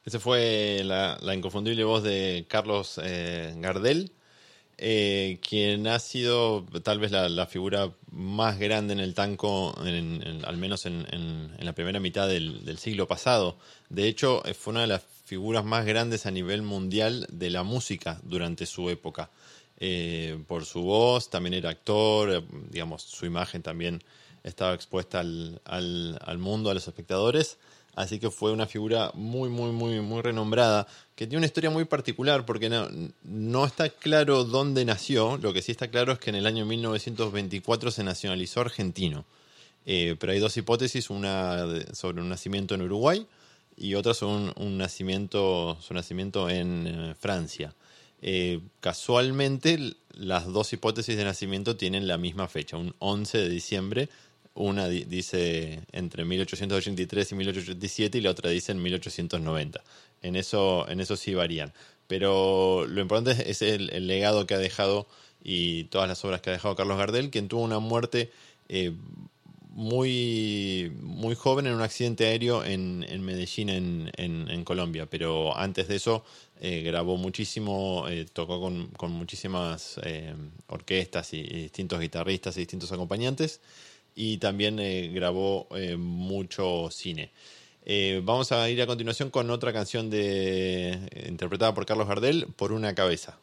Esa fue la inconfundible voz de Carlos Gardel, quien ha sido tal vez la figura más grande en el tango, al menos en la primera mitad del siglo pasado. De hecho, fue una de las figuras más grandes a nivel mundial de la música durante su época. Por su voz, también era actor, digamos, su imagen también estaba expuesta al mundo, a los espectadores. Así que fue una figura muy, muy, muy, muy renombrada, que tiene una historia muy particular porque no está claro dónde nació. Lo que sí está claro es que en el año 1924 se nacionalizó argentino. Pero hay dos hipótesis, una sobre un nacimiento en Uruguay y otra sobre su nacimiento en Francia. Casualmente, las dos hipótesis de nacimiento tienen la misma fecha, un 11 de diciembre. Una dice entre 1883 y 1887 y la otra dice en 1890. En eso sí varían. Pero lo importante es el legado que ha dejado y todas las obras que ha dejado Carlos Gardel, quien tuvo una muerte muy, muy joven en un accidente aéreo en Medellín, en Colombia. Pero antes de eso grabó muchísimo, tocó con muchísimas orquestas y distintos guitarristas y distintos acompañantes. Y también grabó mucho cine. Vamos a ir a continuación con otra canción interpretada por Carlos Gardel, Por una cabeza.